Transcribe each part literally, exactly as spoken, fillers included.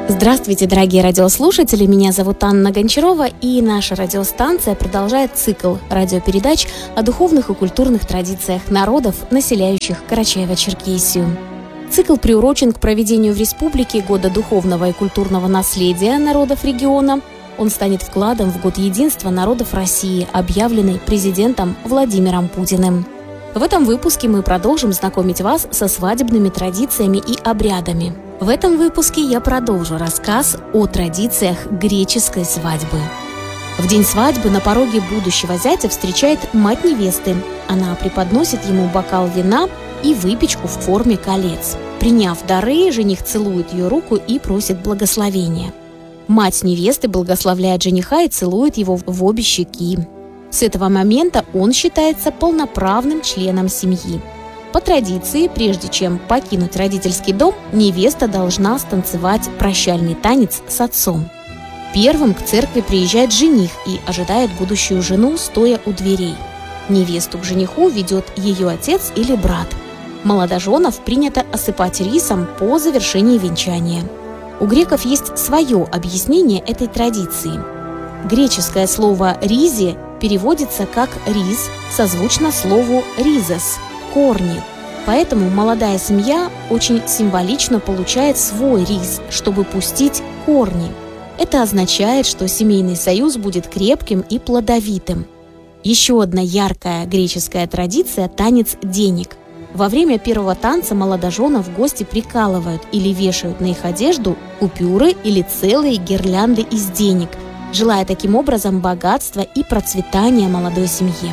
Здравствуйте, дорогие радиослушатели! Меня зовут Анна Гончарова, и наша радиостанция продолжает цикл радиопередач о духовных и культурных традициях народов, населяющих Карачаево-Черкесию. Цикл приурочен к проведению в республике Года духовного и культурного наследия народов региона. Он станет вкладом в Год единства народов России, объявленный президентом Владимиром Путиным. В этом выпуске мы продолжим знакомить вас со свадебными традициями и обрядами. В этом выпуске я продолжу рассказ о традициях греческой свадьбы. В день свадьбы на пороге будущего зятя встречает мать невесты. Она преподносит ему бокал вина и выпечку в форме колец. Приняв дары, жених целует ее руку и просит благословения. Мать невесты благословляет жениха и целует его в обе щеки. С этого момента он считается полноправным членом семьи. По традиции, прежде чем покинуть родительский дом, невеста должна станцевать прощальный танец с отцом. Первым к церкви приезжает жених и ожидает будущую жену, стоя у дверей. Невесту к жениху ведет ее отец или брат. Молодоженов принято осыпать рисом по завершении венчания. У греков есть свое объяснение этой традиции. Греческое слово «ризи» переводится как «рис», созвучно слову «ризес» – «корни». Поэтому молодая семья очень символично получает свой рис, чтобы пустить корни. Это означает, что семейный союз будет крепким и плодовитым. Еще одна яркая греческая традиция – танец денег. Во время первого танца молодоженов гости прикалывают или вешают на их одежду купюры или целые гирлянды из денег, желая таким образом богатства и процветания молодой семье.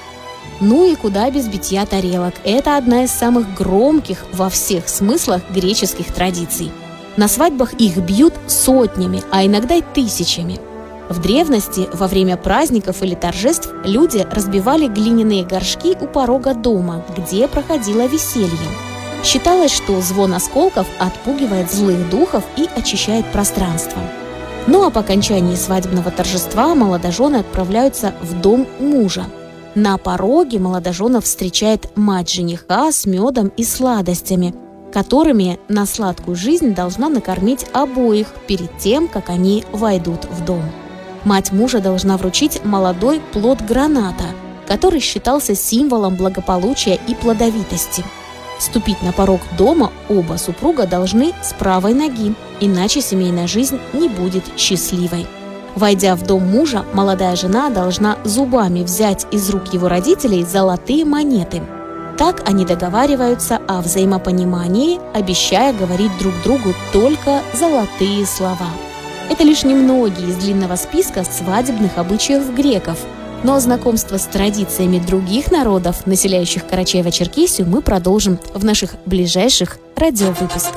Ну и куда без битья тарелок. Это одна из самых громких во всех смыслах греческих традиций. На свадьбах их бьют сотнями, а иногда и тысячами. В древности, во время праздников или торжеств, люди разбивали глиняные горшки у порога дома, где проходило веселье. Считалось, что звон осколков отпугивает злых духов и очищает пространство. Ну а по окончании свадебного торжества молодожены отправляются в дом мужа. На пороге молодоженов встречает мать жениха с медом и сладостями, которыми на сладкую жизнь должна накормить обоих перед тем, как они войдут в дом. Мать мужа должна вручить молодой плод граната, который считался символом благополучия и плодовитости. Ступить на порог дома оба супруга должны с правой ноги, иначе семейная жизнь не будет счастливой. Войдя в дом мужа, молодая жена должна зубами взять из рук его родителей золотые монеты. Так они договариваются о взаимопонимании, обещая говорить друг другу только золотые слова. Это лишь немногие из длинного списка свадебных обычаев греков. Но знакомство с традициями других народов, населяющих Карачаево-Черкесию, мы продолжим в наших ближайших радиовыпусках.